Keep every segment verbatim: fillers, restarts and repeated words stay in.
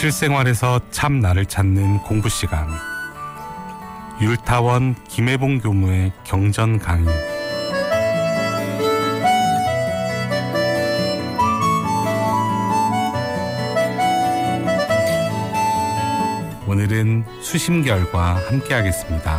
실생활에서 참 나를 찾는 공부 시간. 율타원 김혜봉 교무의 경전 강의. 오늘은 수심결과 함께 하겠습니다.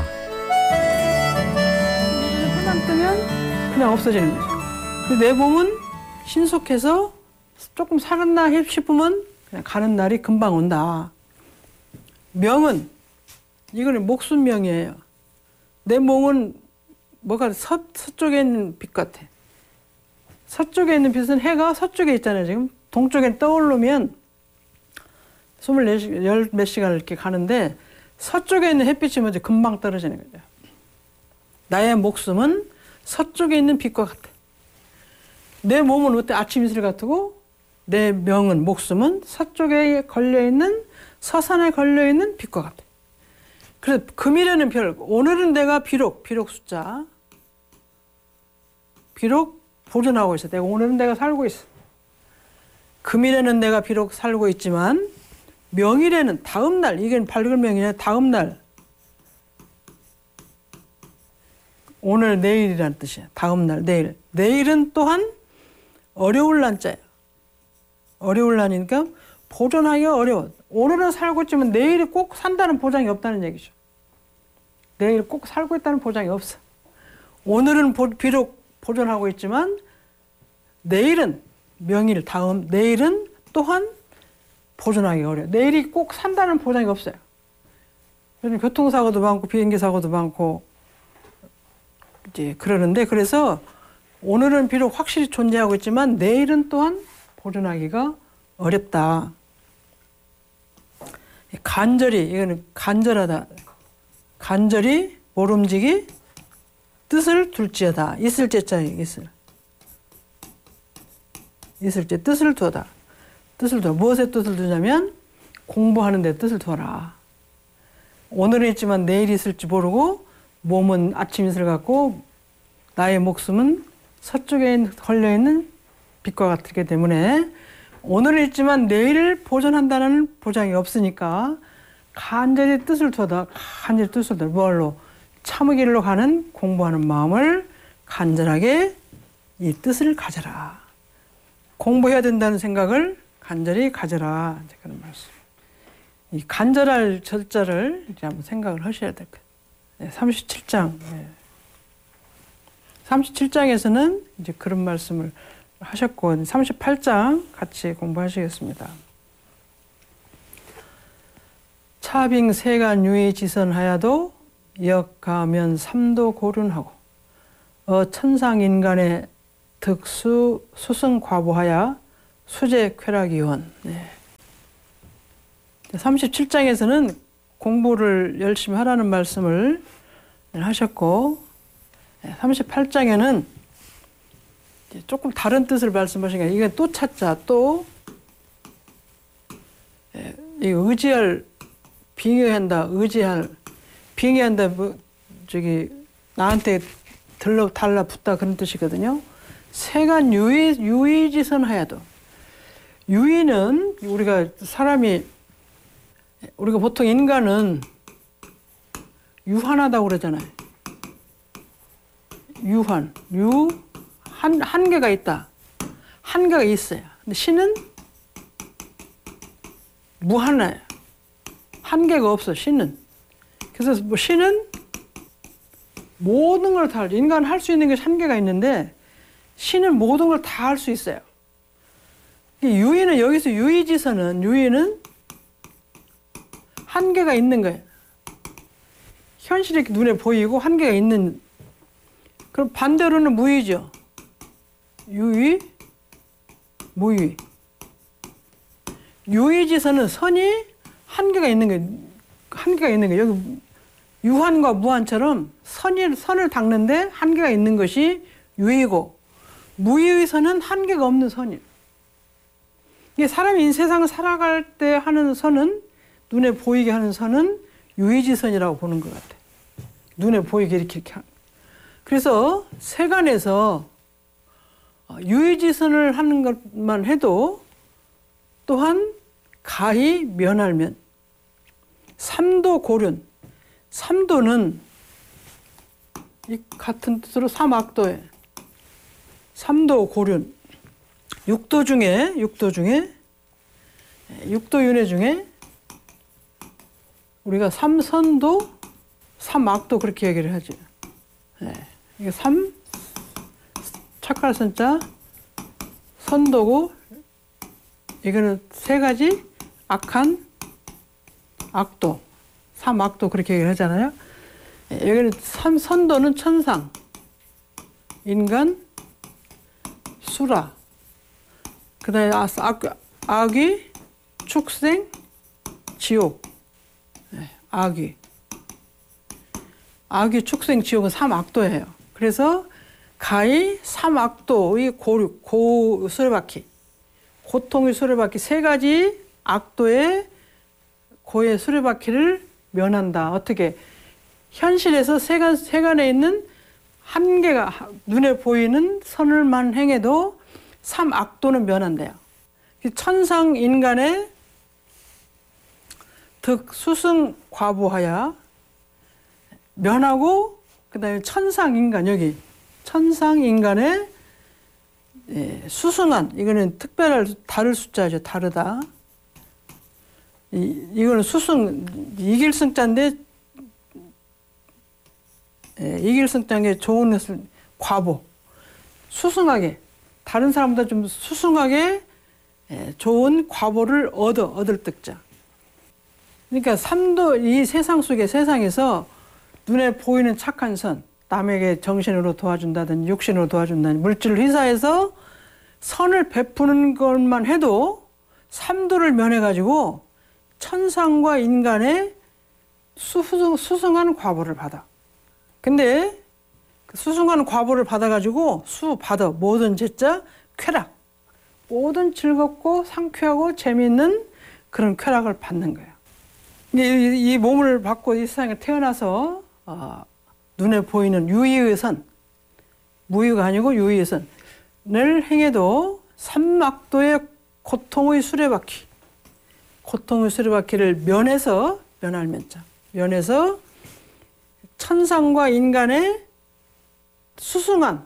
해만 뜨면 그냥 없어지는 거죠. 내 몸은 신속해서 조금 살았나 싶으면 그냥 가는 날이 금방 온다. 명은 이거는 목숨명이에요. 내 몸은 뭐가 서, 서쪽에 있는 빛 같아. 서쪽에 있는 빛은 해가 서쪽에 있잖아요. 지금 동쪽에 떠오르면 스물네 시, 열 몇 시간을 이렇게 가는데 서쪽에 있는 햇빛이 먼저 금방 떨어지는 거죠. 나의 목숨은 서쪽에 있는 빛과 같아. 내 몸은 어때? 아침 이슬 같고 내 명은, 목숨은 서쪽에 걸려있는, 서산에 걸려있는 빛과 같아. 그래서 금일에는 별, 오늘은 내가 비록, 비록 숫자, 비록 보존하고 있어. 내가 오늘은 내가 살고 있어. 금일에는 내가 비록 살고 있지만 명일에는 다음 날, 이게 밝은 명이냐, 다음 날. 오늘, 내일이라는 뜻이야. 다음 날, 내일. 내일은 또한 어려울 난자야. 어려울 난이니까 보존하기가 어려워. 오늘은 살고 있지만 내일이 꼭 산다는 보장이 없다는 얘기죠. 내일 꼭 살고 있다는 보장이 없어. 오늘은 보, 비록 보존하고 있지만 내일은 명일, 다음, 내일은 또한 보존하기 어려워. 내일이 꼭 산다는 보장이 없어요. 요즘 교통사고도 많고 비행기 사고도 많고 이제 그러는데, 그래서 오늘은 비록 확실히 존재하고 있지만 내일은 또한 보존하기가 어렵다. 간절히, 이거는 간절하다. 간절히 모름지기 뜻을 둘지어다. 있을 제자에 있을. 있을 제 뜻을 두어다. 뜻을 둬. 무엇에 뜻을 두냐면 공부하는 데 뜻을 둬라. 오늘은 있지만 내일이 있을지 모르고 몸은 아침 이슬 같고 나의 목숨은 서쪽에 걸려있는 빛과 같기 때문에 오늘은 있지만 내일을 보존한다는 보장이 없으니까 간절히 뜻을 두어다. 간절히 뜻을 두어. 뭘로? 참의 길로 가는 공부하는 마음을 간절하게 이 뜻을 가져라. 공부해야 된다는 생각을 간절히 가져라. 이제 그런 말씀. 이 간절할 절자를 이제 한번 생각을 하셔야 될 거예요. 네, 삼십칠 장. 네. 삼십칠 장에서는 이제 그런 말씀을 하셨고, 삼십팔 장 같이 공부하시겠습니다. 차빙 세간 유의 지선하야도 역가면 삼도 고륜하고 어 천상 인간의 득수 수승 과보하야 수제 쾌락이원. 네. 삼십칠 장에서는 공부를 열심히 하라는 말씀을 하셨고, 삼십팔 장에는 조금 다른 뜻을 말씀하시니까 이게 또 찾자, 또 의지할, 빙의한다, 의지할, 빙의한다, 뭐 저기 나한테 들러 달라붙다 그런 뜻이거든요. 세간 유의 유의지선하야도. 유의는 우리가 사람이 우리가 보통 인간은 유한하다고 그러잖아요. 유한, 유 한 한계가 있다. 한계가 있어요. 근데 신은 무한해요. 한계가 없어. 신은. 그래서 뭐 신은 모든 걸 다 인간 할 수 있는 게 한계가 있는데 신은 모든 걸 다 할 수 있어요. 유의는 여기서 유의지선은 유의는 한계가 있는 거예요. 현실이 눈에 보이고 한계가 있는. 그럼 반대로는 무의죠. 유의, 무의. 유의지선은 선이 한계가 있는 거예요. 한계가 있는 거예요. 여기 유한과 무한처럼 선이, 선을 닦는데 한계가 있는 것이 유의고, 무의의 선은 한계가 없는 선이에요. 이게 사람이 이 세상을 살아갈 때 하는 선은, 눈에 보이게 하는 선은 유의지선이라고 보는 것 같아요. 눈에 보이게 이렇게, 이렇게. 그래서 세간에서 유의지선을 하는 것만 해도 또한 가히 면할면. 삼도 고륜. 삼도는 이 같은 뜻으로 삼악도에 삼도 고륜. 육도 중에 육도 중에 육도윤회 중에 우리가 삼선도 삼악도 그렇게 얘기를 하죠. 네. 이게 삼 착할 선자 선도고 이거는 세 가지 악한 악도 삼악도 그렇게 얘기를 하잖아요. 여기는 삼선도는 천상, 인간, 수라, 그 다음에 악, 악귀, 축생, 지옥. 네, 악귀. 악귀, 축생, 지옥은 삼악도예요. 그래서 가히 삼악도의 고, 고 수레바퀴, 고통의 수레바퀴 세 가지 악도의 고의 수레바퀴를 면한다. 어떻게? 현실에서 세간, 세간에 있는 한 개가 눈에 보이는 선을만 행해도 삼악도는 면한대요. 천상 인간의 득 수승 과부하야 면하고 그 다음에 천상 인간 여기 천상 인간의 예, 수승한 이거는 특별할 다를 숫자죠. 다르다. 이, 이거는 수승 이길 승자인데 예, 이길 승자인 좋은 것을 과보 수승하게 다른 사람보다 좀 수승하게 예, 좋은 과보를 얻어 얻을 득자. 그러니까 삼도 이 세상 속에 세상에서 눈에 보이는 착한 선, 남에게 정신으로 도와준다든지 육신으로 도와준다든지 물질을 희사해서 선을 베푸는 것만 해도 삼도를 면해가지고 천상과 인간의 수승, 수승한 과보를 받아. 근데 그 수승한 과보를 받아가지고 수 받아 모든 제자 쾌락, 모든 즐겁고 상쾌하고 재미있는 그런 쾌락을 받는 거예요. 이, 이 몸을 받고 이 세상에 태어나서 어, 눈에 보이는 유의의 선, 무의가 아니고 유의의 선을 행해도 삼악도의 고통의 수레바퀴, 고통의 수레바퀴를 면해서 면할 면자, 면해서 천상과 인간의 수승한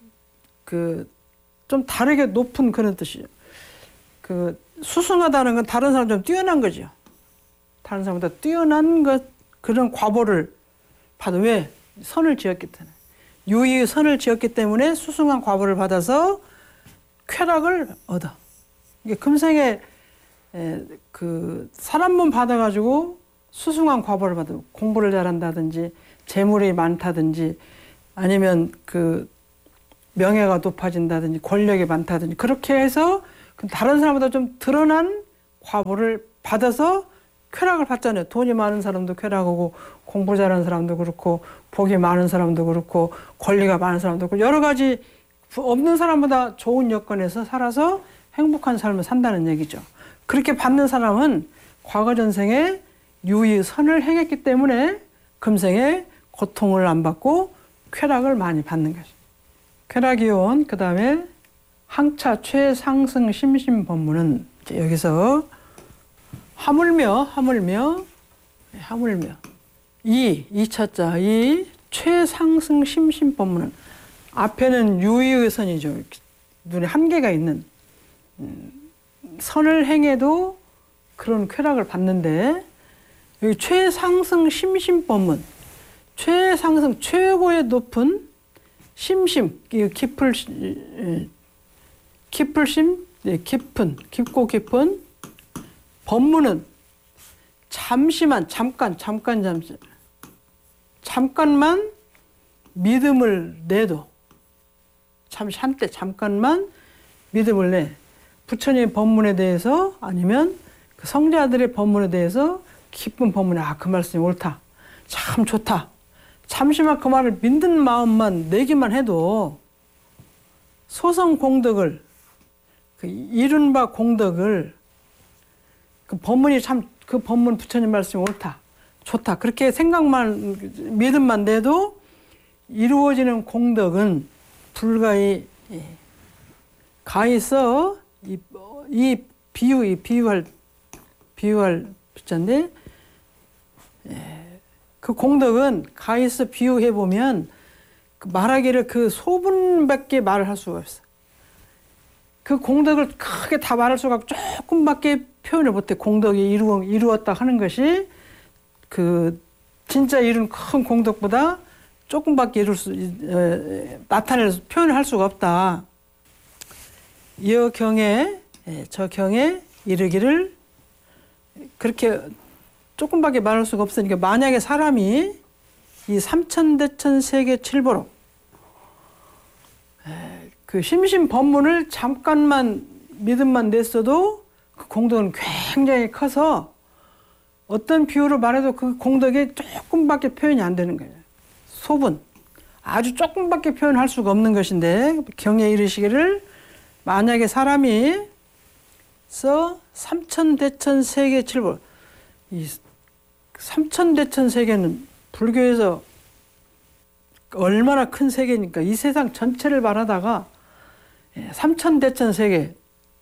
그 좀 다르게 높은 그런 뜻이죠. 그 수승하다는 건 다른 사람처럼 뛰어난 거죠. 다른 사람보다 뛰어난 것 그런 과보를 받아. 왜? 선을 지었기 때문에. 유의의 선을 지었기 때문에 수승한 과보를 받아서 쾌락을 얻어. 이게 금생에 에, 그 사람 몸 받아가지고 수승한 과보를 받아. 공부를 잘한다든지 재물이 많다든지 아니면 그 명예가 높아진다든지 권력이 많다든지 그렇게 해서 다른 사람보다 좀 드러난 과보를 받아서 쾌락을 받잖아요. 돈이 많은 사람도 쾌락하고 공부 잘하는 사람도 그렇고 복이 많은 사람도 그렇고 권리가 많은 사람도 그렇고 여러 가지 없는 사람보다 좋은 여건에서 살아서 행복한 삶을 산다는 얘기죠. 그렇게 받는 사람은 과거 전생에 유의 선을 행했기 때문에 금생에 고통을 안 받고 쾌락을 많이 받는 거죠. 쾌락이온 그 다음에 항차 최상승 심심법문은 여기서 하물며 하물며 하물며 이 이차자 이 최상승 심심법문은 앞에는 유의의 선이죠. 눈에 한계가 있는 음, 선을 행해도 그런 쾌락을 받는데 여기 최상승 심심법문 최상승 최고의 높은 심심 깊을 깊을 심 깊은 깊고 깊은 법문은 잠시만 잠깐 잠깐 잠시 잠깐만 믿음을 내도 잠시 한때 잠깐만 믿음을 내 부처님 법문에 대해서 아니면 그 성자들의 법문에 대해서 기쁜 법문에 아 그 말씀이 옳다 참 좋다 잠시만 그 말을 믿는 마음만 내기만 해도 소성 공덕을 그 이룬 바 공덕을 그 법문이 참 그 법문 부처님 말씀이 옳다 좋다 그렇게 생각만 믿음만 내도 이루어지는 공덕은 불가히 가히 써 이, 이 비유 이 비유할 비유할 비자인데, 예, 그 공덕은 가에서 비유해 보면 그 말하기를 그 소분밖에 말을 할 수가 없어. 그 공덕을 크게 다 말할 수가 없고 조금밖에 표현을 못해. 공덕이 이루, 이루었다 하는 것이 그 진짜 이룬 큰 공덕보다 조금밖에 이룰 수, 에, 나타낼 표현을 할 수가 없다. 여 경에, 저 경에 이르기를 그렇게 조금밖에 말할 수가 없으니까, 만약에 사람이 이 삼천대천 세계 칠보로 그 심심법문을 잠깐만 믿음만 냈어도 그 공덕은 굉장히 커서 어떤 비유로 말해도 그 공덕이 조금밖에 표현이 안 되는 거예요. 소분, 아주 조금밖에 표현할 수가 없는 것인데, 경에 이르시기를 만약에 사람이 써 삼천대천 세계 칠보, 이 삼천대천 세계는 불교에서 얼마나 큰 세계니까 이 세상 전체를 말하다가 삼천대천 세계에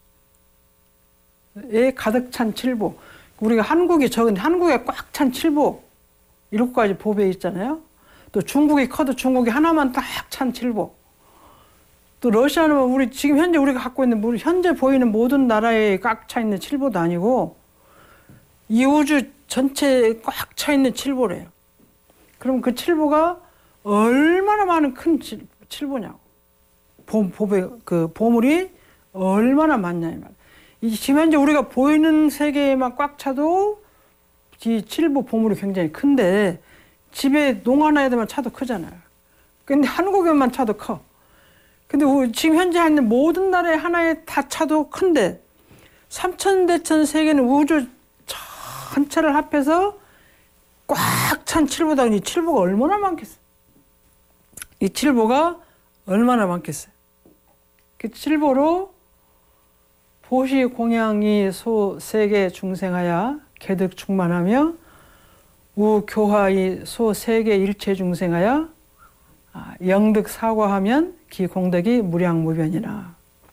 가득 찬 칠보, 우리가 한국이 적은 한국에 꽉 찬 칠보 일곱 가지 보배 있잖아요. 또 중국이 커도 중국이 하나만 딱 찬 칠보. 또 러시아는 우리 지금 현재 우리가 갖고 있는 우리 현재 보이는 모든 나라에 꽉 차 있는 칠보도 아니고 이 우주 전체에 꽉 차 있는 칠보래요. 그럼 그 칠보가 얼마나 많은 큰 칠, 칠보냐고. 보, 보배, 그 보물이 얼마나 많냐 이 말. 이 지금 현재 우리가 보이는 세계에만 꽉 차도 이 칠보 보물이 굉장히 큰데, 집에 농 하나에만 차도 크잖아요. 근데 한국에만 차도 커. 근데 지금 현재 있는 모든 나라에 하나에 다 차도 큰데, 삼천대천 세계는 우주 전체를 합해서 꽉 찬 칠보다. 이 칠보가 얼마나 많겠어요. 이 칠보가 얼마나 많겠어요. 그 칠보로 보시 공양이 소 세계 중생하여 개득 충만하며 우 교화이 소 세계 일체 중생하여 영득 사과하면 기 공덕이 무량무변이라.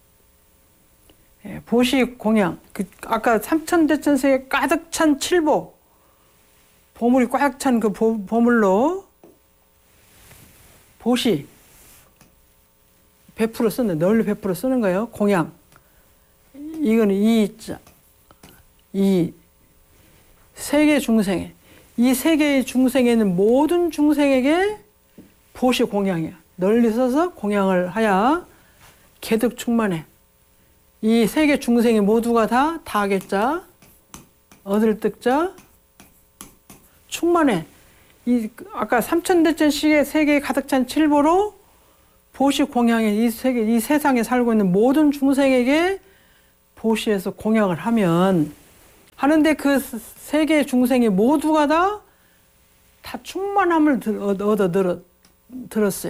예, 보시 공양, 그 아까 삼천대천 세계 가득 찬 칠보, 보물이 꽉 찬 그 보물로 보시 베풀어 쓰는, 널리 베풀어 쓰는 거예요. 공양. 이거는 이자, 이 세계 중생에, 이 세계의 중생에는 모든 중생에게 보시 공양이야. 널리 써서 공양을 하여 개득 충만해. 이 세계 중생이 모두가 다 다하겠자, 얻을 득자, 충만해. 이 아까 삼천대천 세계에 가득 찬 칠보로 보시 공양에 이 세계, 이 세상에 살고 있는 모든 중생에게 보시에서 공양을 하면 하는데, 그 세계 중생이 모두가 다, 다 충만함을 얻어 들어, 들었어요.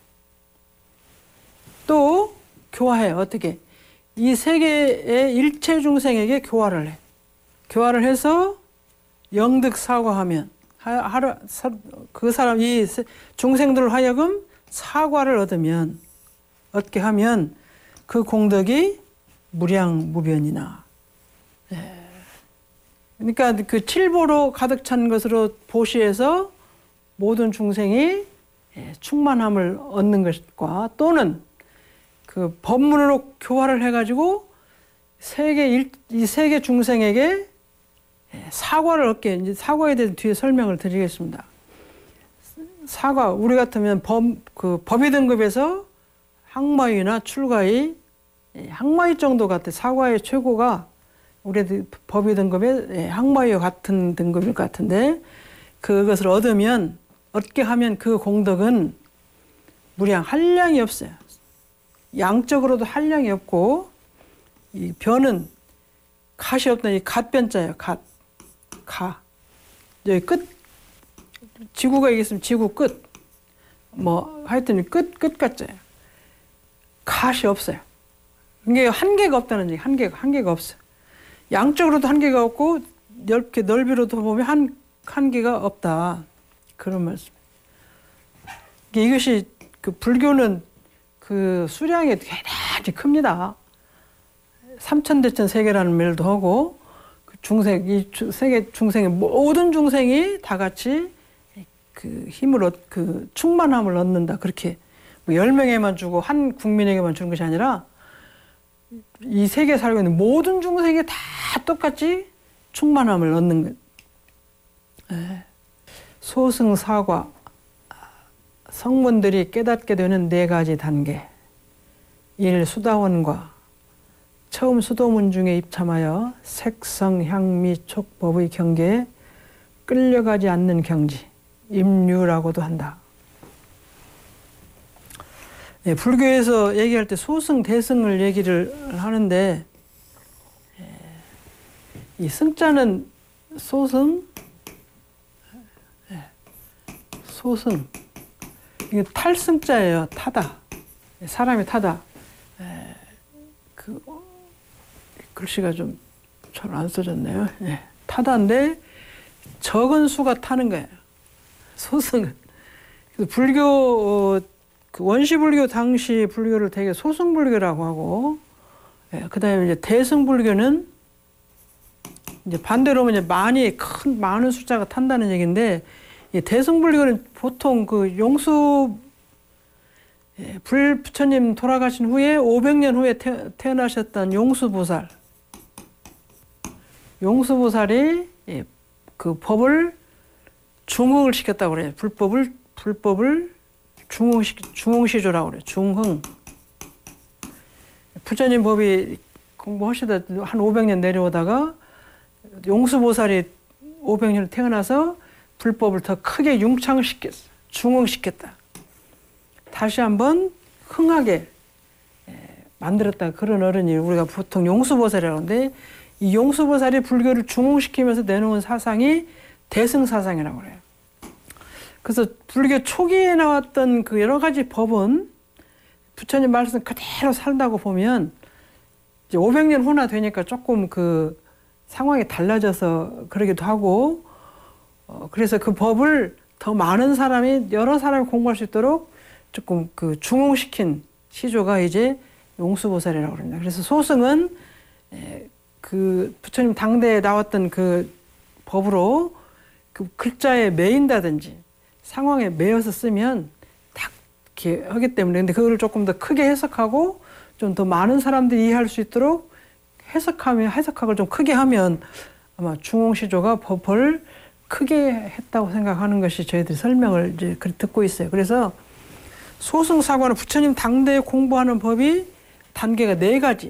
또 교화해. 어떻게? 이 세계의 일체 중생에게 교화를 해. 교화를 해서 영득 사과하면, 하루, 그 사람, 이 중생들을 하여금 사과를 얻으면, 얻게 하면 그 공덕이 무량무변이나. 예. 그러니까 그 칠보로 가득 찬 것으로 보시해서 모든 중생이 충만함을 얻는 것과, 또는 그 법문으로 교화를 해가지고 세계 일, 이 세계 중생에게 사과를 얻게, 이제 사과에 대해서 뒤에 설명을 드리겠습니다. 사과, 우리 같으면 법, 그 법의 등급에서 항마위나 출가위, 항마위 정도 같아. 사과의 최고가 우리 법의 등급에 항마위와 같은 등급일 것 같은데, 그것을 얻으면, 얻게 하면 그 공덕은 무량, 한량이 없어요. 양적으로도 한량이 없고, 이 변은 갓이 없다. 이 갓변자예요. 갓. 가. 여기 끝. 지구가 있으면 지구 끝. 뭐, 하여튼 끝, 끝 같자예요. 갓이 없어요. 이게 한계가 없다는 얘기, 한계가, 한계가 없어요. 양적으로도 한계가 없고, 넓게, 넓이로도 보면 한, 한계가 없다. 그런 말씀. 이것이, 그 불교는 그 수량이 대단히 큽니다. 삼천대천 세계라는 말도 하고, 중생, 이 주- 세계 중생의 모든 중생이 다 같이 그 힘을 얻, 그 충만함을 얻는다. 그렇게 뭐 열 명에만 주고 한 국민에게만 주는 것이 아니라 이 세계에 살고 있는 모든 중생이 다 똑같이 충만함을 얻는 것. 예. 소승사과, 성문들이 깨닫게 되는 네 가지 단계. 일. 수다원과 처음 수도문 중에 입참하여 색성, 향미, 촉법의 경계에 끌려가지 않는 경지, 임류라고도 한다. 예, 불교에서 얘기할 때 소승, 대승을 얘기를 하는데 예, 이 승자는 소승, 예, 소승, 이게 탈승자예요. 타다. 사람이 타다. 예, 그 글씨가 좀 잘 안 써졌네요. 예, 타다인데 적은 수가 타는 거예요. 소승은. 그래서 불교 어, 그 원시불교 당시 불교를 되게 소승불교라고 하고, 예, 그다음에 이제 대승불교는 이제 반대로 하면 이제 많이 큰 많은 숫자가 탄다는 얘기인데, 이 대승불교는 보통 그 용수 예, 불부처님 돌아가신 후에 오백 년 후에 태, 태어나셨던 용수보살, 용수보살이 예, 그 법을 중흥을 시켰다고 그래요. 불법을 불법을 중흥시 중흥시조라고 그래요. 중흥. 부처님 법이 공부하시다 한 오백 년 내려오다가 용수보살이 오백 년 태어나서 불법을 더 크게 융창시켰어. 중흥시켰다. 다시 한번 흥하게 만들었다. 그런 어른이 우리가 보통 용수보살이라고 하는데, 이 용수보살이 불교를 중흥시키면서 내놓은 사상이 대승사상이라고 그래요. 그래서 불교 초기에 나왔던 그 여러 가지 법은 부처님 말씀 그대로 살다고 보면 이제 오백 년 후나 되니까 조금 그 상황이 달라져서 그러기도 하고, 어 그래서 그 법을 더 많은 사람이 여러 사람이 공부할 수 있도록 조금 그 중흥시킨 시조가 이제 용수보살이라고 합니다. 그래서 소승은 그 부처님 당대에 나왔던 그 법으로 그 글자에 매인다든지 상황에 매여서 쓰면 딱 이렇게 하기 때문에, 근데 그거를 조금 더 크게 해석하고 좀 더 많은 사람들이 이해할 수 있도록 해석하면 해석학을 좀 크게 하면 아마 중흥시조가 법을 크게 했다고 생각하는 것이 저희들이 설명을 이제 듣고 있어요. 그래서 소승사과는 부처님 당대에 공부하는 법이 단계가 네 가지.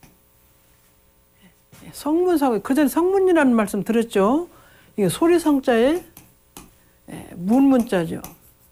성문사과, 그전에 성문이라는 말씀 들었죠? 이게 소리성자의 문문자죠.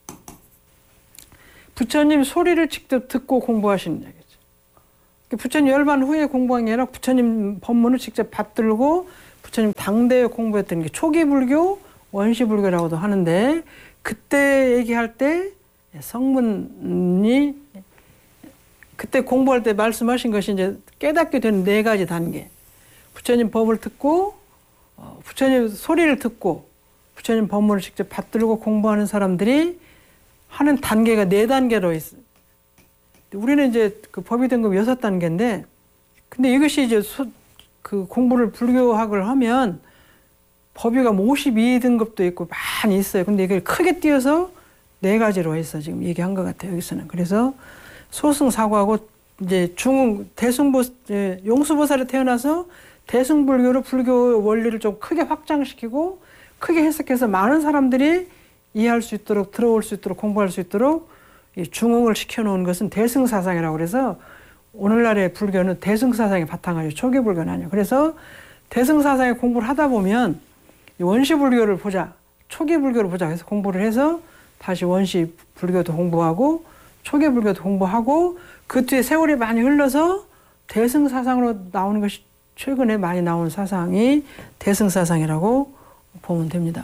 부처님 소리를 직접 듣고 공부하시는 얘기죠. 부처님 열반 후에 공부한 게 아니라 부처님 법문을 직접 받들고 부처님 당대에 공부했던 게 초기 불교, 원시 불교라고도 하는데, 그때 얘기할 때 성문이 그때 공부할 때 말씀하신 것이 이제 깨닫게 되는 네 가지 단계. 부처님 법을 듣고, 어, 부처님 소리를 듣고, 부처님 법문을 직접 받들고 공부하는 사람들이 하는 단계가 네 단계로 있어요. 우리는 이제 그 법의 등급 여섯 단계인데, 근데 이것이 이제 소, 그 공부를 불교학을 하면 법위가 오십이 등급도 있고 많이 있어요. 근데 이걸 크게 띄어서 네 가지로 해서 지금 얘기한 것 같아요, 여기서는. 그래서 소승사과하고 이제 중흥, 대승보, 용수보살이 태어나서 대승불교로 불교 원리를 좀 크게 확장시키고 크게 해석해서 많은 사람들이 이해할 수 있도록, 들어올 수 있도록, 공부할 수 있도록 이 중흥을 시켜놓은 것은 대승사상이라고 그래서 오늘날의 불교는 대승사상이 바탕이죠. 초기 불교는 아니에요. 그래서 대승사상의 공부를 하다 보면 원시 불교를 보자, 초기 불교를 보자 해서 공부를 해서 다시 원시 불교도 공부하고 초기 불교도 공부하고 그 뒤에 세월이 많이 흘러서 대승사상으로 나오는 것이 최근에 많이 나온 사상이 대승사상이라고 보면 됩니다.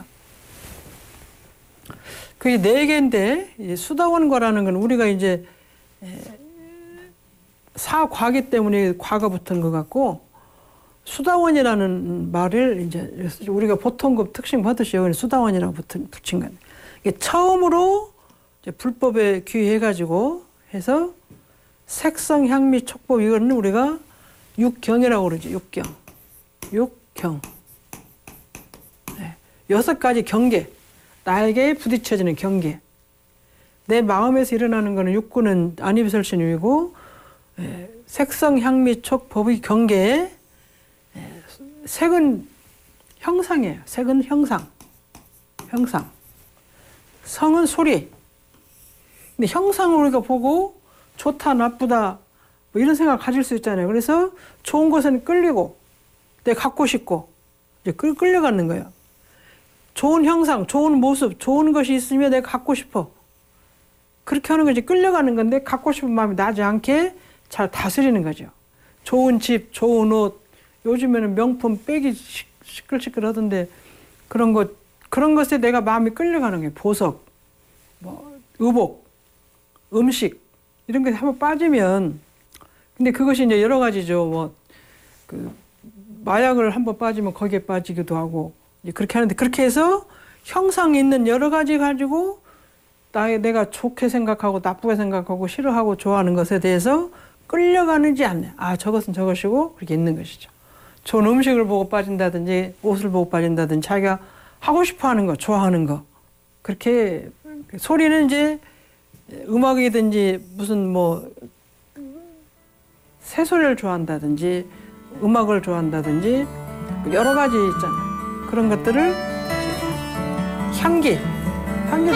그게 네 개인데, 수다원과라는 건 우리가 이제 사과기 때문에 과가 붙은 것 같고, 수다원이라는 말을 이제 우리가 보통급 특징 받듯이 여기 수다원이라고 붙은, 붙인 거예요. 이게 처음으로 이제 불법에 귀해가지고 해서 색성, 향미, 촉법, 이거는 우리가 육경이라고 그러죠. 육경. 육경. 여섯 가지 경계, 나에게 부딪혀지는 경계. 내 마음에서 일어나는 거는 육구는 안이설신유이고 색성, 향미, 촉, 법의 경계에 색은 형상이에요. 색은 형상. 형상. 성은 소리. 근데 형상을 우리가 보고 좋다, 나쁘다 뭐 이런 생각을 가질 수 있잖아요. 그래서 좋은 것은 끌리고 내가 갖고 싶고 이제 끌, 끌려가는 거예요. 좋은 형상, 좋은 모습, 좋은 것이 있으면 내가 갖고 싶어. 그렇게 하는 거지. 끌려가는 건데 갖고 싶은 마음이 나지 않게 잘 다스리는 거죠. 좋은 집, 좋은 옷, 요즘에는 명품 백이 시끌시끌 하던데 그런 것, 그런 것에 내가 마음이 끌려가는 거예요. 보석, 뭐, 의복, 음식, 이런 것에 한번 빠지면, 근데 그것이 이제 여러 가지죠. 뭐, 그, 마약을 한번 빠지면 거기에 빠지기도 하고, 이제 그렇게 하는데, 그렇게 해서 형상이 있는 여러 가지 가지고, 나의, 내가 좋게 생각하고, 나쁘게 생각하고, 싫어하고, 좋아하는 것에 대해서 끌려가는지 않네. 아, 저것은 저것이고, 그렇게 있는 것이죠. 좋은 음식을 보고 빠진다든지, 옷을 보고 빠진다든지, 자기가 하고 싶어 하는 거, 좋아하는 거. 그렇게, 소리는 이제, 음악이든지, 무슨 뭐, 새소리를 좋아한다든지, 음악을 좋아한다든지, 여러 가지 있잖아요. 그런 것들을, 향기, 향기